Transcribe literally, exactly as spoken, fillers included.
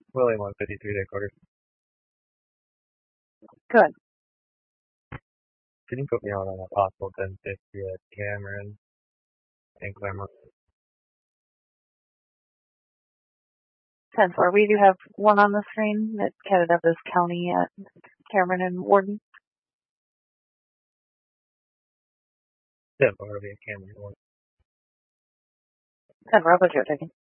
William one fifty-three day quarters. Good. Can you put me on a possible ten fifty at Cameron and Claremont? ten four. We do have one on the screen that counted up as county at Cameron and Warden. ten four will be at Cameron and Warden. ten four, what's your taking?